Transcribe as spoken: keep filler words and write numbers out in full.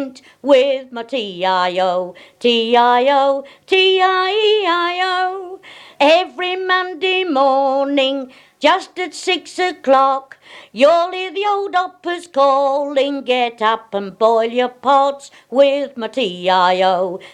pint with my T I O, T I O, T I E I O. Every Monday morning, just at six o'clock, you'll hear the old hoppers calling, get up and boil your pots with my T I O,